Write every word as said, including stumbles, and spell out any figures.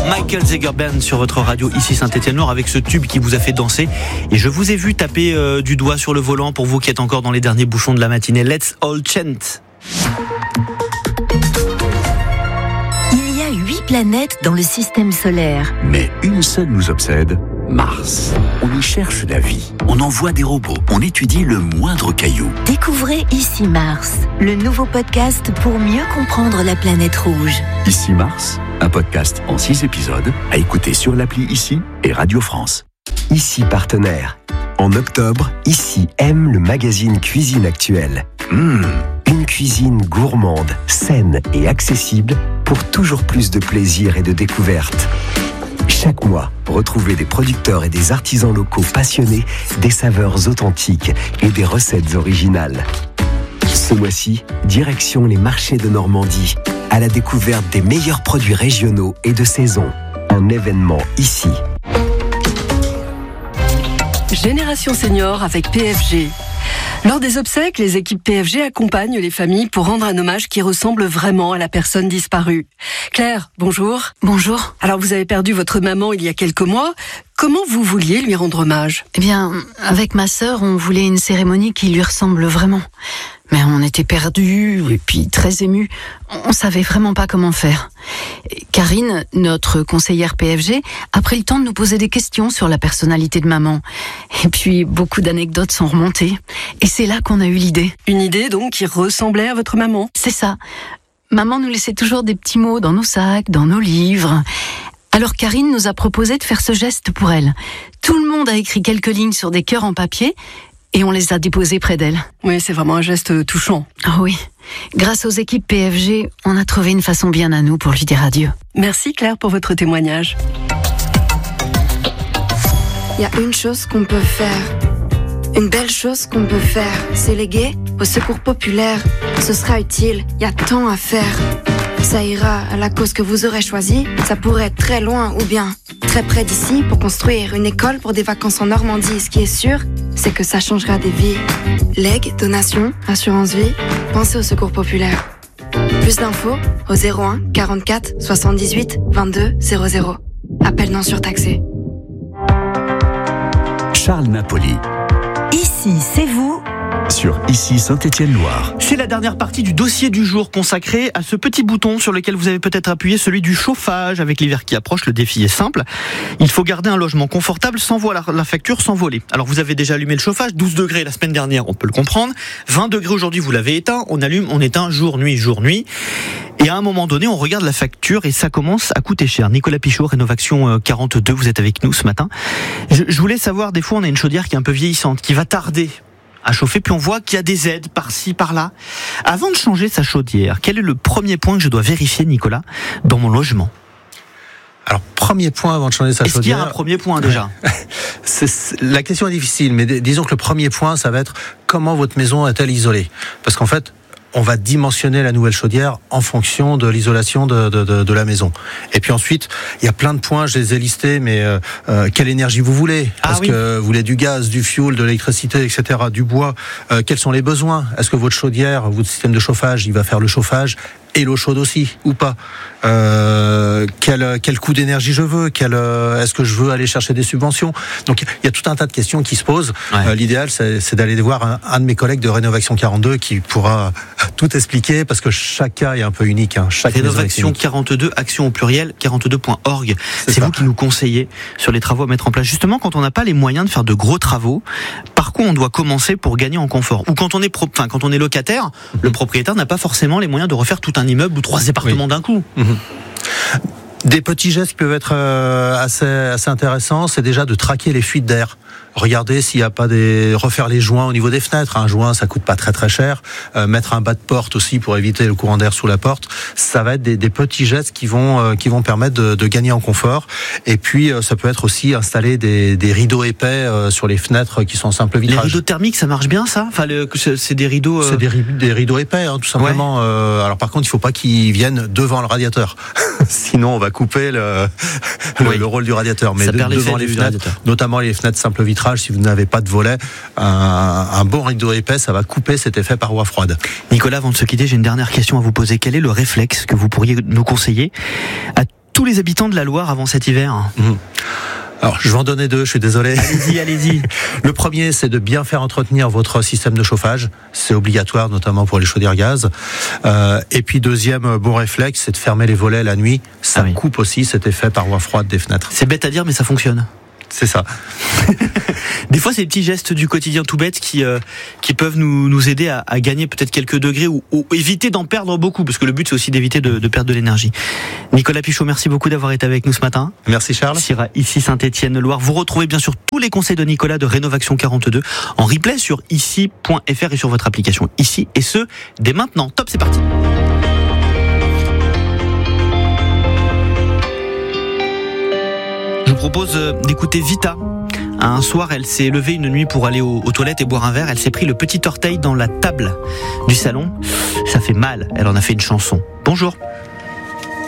Michael Zager Band sur votre radio ici Saint-Étienne-Loire avec ce tube qui vous a fait danser. Et je vous ai vu taper euh, du doigt sur le volant pour vous qui êtes encore dans les derniers bouchons de la matinée. Let's all chant. Il y a huit planètes dans le système solaire. Mais une seule nous obsède, Mars. On y cherche la vie, on envoie des robots, on étudie le moindre caillou. Découvrez Ici Mars, le nouveau podcast pour mieux comprendre la planète rouge. Ici Mars, un podcast en six épisodes à écouter sur l'appli Ici et Radio France. Ici partenaire. En octobre, Ici aime le magazine Cuisine Actuelle. Mmh, une cuisine gourmande, saine et accessible pour toujours plus de plaisir et de découverte. Chaque mois, retrouvez des producteurs et des artisans locaux passionnés des saveurs authentiques et des recettes originales. Ce mois-ci, direction les marchés de Normandie, à la découverte des meilleurs produits régionaux et de saison. Un événement ici. Génération Senior avec P F G. Lors des obsèques, les équipes P F G accompagnent les familles pour rendre un hommage qui ressemble vraiment à la personne disparue. Claire, bonjour. Bonjour. Alors vous avez perdu votre maman il y a quelques mois. Comment vous vouliez lui rendre hommage ? Eh bien, avec ma sœur, on voulait une cérémonie qui lui ressemble vraiment. Mais on était perdus et puis très émus. On savait vraiment pas comment faire. Karine, notre conseillère P F G, a pris le temps de nous poser des questions sur la personnalité de maman. Et puis, beaucoup d'anecdotes sont remontées. Et c'est là qu'on a eu l'idée. Une idée donc qui ressemblait à votre maman ? C'est ça. Maman nous laissait toujours des petits mots dans nos sacs, dans nos livres. Alors Karine nous a proposé de faire ce geste pour elle. Tout le monde a écrit quelques lignes sur des cœurs en papier et on les a déposés près d'elle. Oui, c'est vraiment un geste touchant. Ah oui. Grâce aux équipes P F G, on a trouvé une façon bien à nous pour lui dire adieu. Merci Claire pour votre témoignage. Il y a une chose qu'on peut faire, une belle chose qu'on peut faire, c'est léguer au secours populaire. Ce sera utile, il y a tant à faire. Ça ira à la cause que vous aurez choisie, ça pourrait être très loin ou bien très près d'ici pour construire une école pour des vacances en Normandie. Ce qui est sûr, c'est que ça changera des vies. Legs, donations, assurance vie, pensez au secours populaire. Plus d'infos au zéro un quarante-quatre soixante-dix-huit vingt-deux zéro zéro. Appel non surtaxé. Charles Napoli. Ici, c'est vous. Sur Ici Saint-Étienne-Loire. C'est la dernière partie du dossier du jour consacré à ce petit bouton sur lequel vous avez peut-être appuyé, celui du chauffage. Avec l'hiver qui approche, le défi est simple. Il faut garder un logement confortable sans voir la, la facture s'envoler. Alors vous avez déjà allumé le chauffage, douze degrés la semaine dernière, on peut le comprendre. vingt degrés aujourd'hui, vous l'avez éteint. On allume, on éteint jour, nuit, jour, nuit. Et à un moment donné, on regarde la facture et ça commence à coûter cher. Nicolas Pichot, Rénovation quarante-deux, vous êtes avec nous ce matin. Je, je voulais savoir, des fois on a une chaudière qui est un peu vieillissante, qui va tarder à chauffer, puis on voit qu'il y a des aides par-ci, par-là. Avant de changer sa chaudière, quel est le premier point que je dois vérifier, Nicolas, dans mon logement ? Alors, premier point avant de changer sa Est-ce chaudière... qu'il y a un premier point déjà ? c'est, c'est, La question est difficile, mais d- disons que le premier point, ça va être comment votre maison est-elle isolée ? Parce qu'en fait, on va dimensionner la nouvelle chaudière en fonction de l'isolation de, de, de, de la maison. Et puis ensuite, il y a plein de points, je les ai listés, mais euh, euh, quelle énergie vous voulez ? Ah, Est-ce oui. que vous voulez du gaz, du fioul, de l'électricité, et cetera, du bois ? euh, Quels sont les besoins ? Est-ce que votre chaudière, votre système de chauffage, il va faire le chauffage et l'eau chaude aussi, ou pas ? euh, quel, quel coût d'énergie je veux ? quel, euh, Est-ce que je veux aller chercher des subventions ? Donc, il y a tout un tas de questions qui se posent. Ouais. Euh, l'idéal, c'est, c'est d'aller voir un, un de mes collègues de Rénovation quarante-deux qui pourra tout expliquer, parce que chaque cas est un peu unique. Hein. Chaque Rénovation quarante-deux, action au pluriel, quarante-deux point org. C'est, c'est vous qui nous conseillez sur les travaux à mettre en place. Justement, quand on n'a pas les moyens de faire de gros travaux, par quoi on doit commencer pour gagner en confort ? Ou quand on est, pro... enfin, quand on est locataire, mm-hmm. le propriétaire n'a pas forcément les moyens de refaire tout un immeuble ou trois départements oui. d'un coup. Mmh. Des petits gestes qui peuvent être euh, assez, assez intéressants, c'est déjà de traquer les fuites d'air. Regardez s'il n'y a pas des... refaire les joints au niveau des fenêtres. Un joint, ça coûte pas très très cher. Euh, mettre un bas de porte aussi pour éviter le courant d'air sous la porte. Ça va être des, des petits gestes qui vont, euh, qui vont permettre de, de gagner en confort. Et puis, euh, ça peut être aussi installer des, des rideaux épais euh, sur les fenêtres qui sont en simple vitrage. Les rideaux thermiques, ça marche bien, ça ? Enfin, le, c'est des rideaux... Euh... C'est des, des rideaux épais, hein, tout simplement. Ouais. Euh, alors par contre, il faut pas qu'ils viennent devant le radiateur. Sinon, on va couper le, oui. le, le rôle du radiateur. Mais de, devant les fenêtres, notamment les fenêtres simple vitrage, si vous n'avez pas de volet, un, un bon rideau épais, ça va couper cet effet paroi froide. Nicolas, avant de se quitter, j'ai une dernière question à vous poser. Quel est le réflexe que vous pourriez nous conseiller à tous les habitants de la Loire avant cet hiver? Mmh. Alors, je vais en donner deux, je suis désolé. Allez-y, allez-y. Le premier, c'est de bien faire entretenir votre système de chauffage. C'est obligatoire, notamment pour les chaudières gaz. Euh, et puis, deuxième bon réflexe, c'est de fermer les volets la nuit. Ça ah oui. coupe aussi cet effet paroi froide des fenêtres. C'est bête à dire, mais ça fonctionne. C'est ça. Des fois, c'est des petits gestes du quotidien tout bêtes qui euh, qui peuvent nous nous aider à, à gagner peut-être quelques degrés ou, ou éviter d'en perdre beaucoup, parce que le but c'est aussi d'éviter de, de perdre de l'énergie. Nicolas Pichot, merci beaucoup d'avoir été avec nous ce matin. Merci Charles. Ici Saint-Étienne-Loire. Vous retrouvez bien sûr tous les conseils de Nicolas de Rénovaction quarante-deux en replay sur ici point f r et sur votre application Ici, et ce dès maintenant. Top, c'est parti. Je vous propose d'écouter Vita. Un soir, elle s'est levée une nuit pour aller aux, aux toilettes et boire un verre. Elle s'est pris le petit orteil dans la table du salon. Ça fait mal. Elle en a fait une chanson. Bonjour.